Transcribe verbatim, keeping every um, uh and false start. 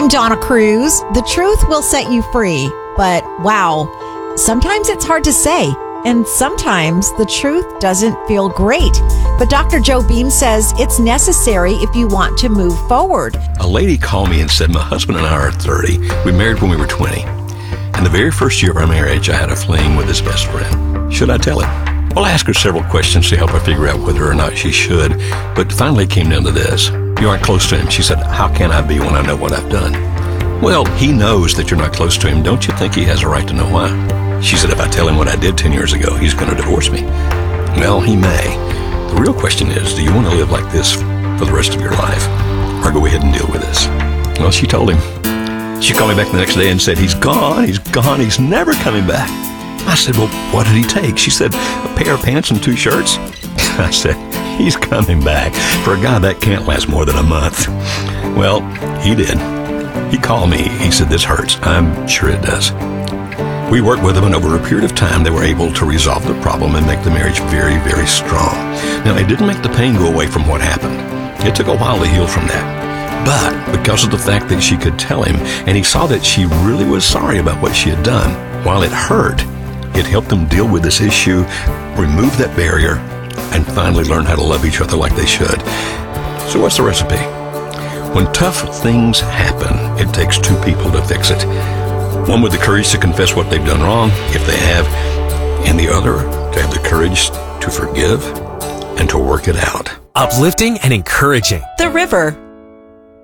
Donna Cruz. The truth will set you free. But wow, sometimes it's hard to say. And sometimes the truth doesn't feel great. But Doctor Joe Beam says it's necessary if you want to move forward. A lady called me and said, my husband and I are thirty. We married when we were twenty. And the very first year of our marriage, I had a fling with his best friend. Should I tell him? Well, I asked her several questions to help her figure out whether or not she should. But finally it came down to this. You aren't close to him. She said, how can I be when I know what I've done? Well, he knows that you're not close to him. Don't you think he has a right to know why? She said, if I tell him what I did ten years ago, he's going to divorce me. Well, he may. The real question is, do you want to live like this for the rest of your life? Or go ahead and deal with this? Well, she told him. She called me back the next day and said, he's gone, he's gone, he's never coming back. I said, well, what did he take? She said, a pair of pants and two shirts. I said, he's coming back. For a guy, that can't last more than a month. Well, he did. He called me. He said, this hurts. I'm sure it does. We worked with them, and over a period of time, they were able to resolve the problem and make the marriage very, very strong. Now, it didn't make the pain go away from what happened. It took a while to heal from that. But because of the fact that she could tell him, and he saw that she really was sorry about what she had done, while it hurt, it helped them deal with this issue, remove that barrier, and finally learn how to love each other like they should. So what's the recipe? When tough things happen, it takes two people to fix it. One with the courage to confess what they've done wrong, if they have, and the other to have the courage to forgive and to work it out. Uplifting and encouraging. The River.